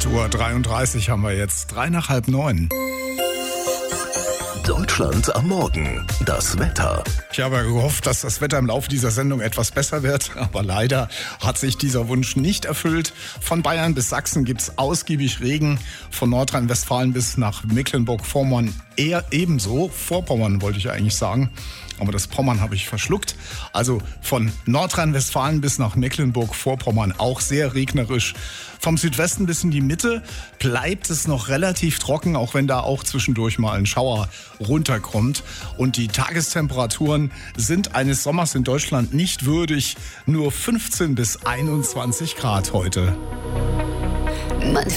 8:33 Uhr haben wir jetzt, 8:45. Deutschland am Morgen. Das Wetter. Ich habe gehofft, dass das Wetter im Laufe dieser Sendung etwas besser wird, aber leider hat sich dieser Wunsch nicht erfüllt. Von Bayern bis Sachsen gibt es ausgiebig Regen, von Nordrhein-Westfalen bis nach Mecklenburg-Vorpommern eher ebenso. Vorpommern wollte ich eigentlich sagen, aber das Pommern habe ich verschluckt. Also von Nordrhein-Westfalen bis nach Mecklenburg-Vorpommern auch sehr regnerisch. Vom Südwesten bis in die Mitte bleibt es noch relativ trocken, auch wenn da auch zwischendurch mal ein Schauer runterkommt. Und die Tagestemperaturen sind eines Sommers in Deutschland nicht würdig. Nur 15 bis 21 Grad heute. Man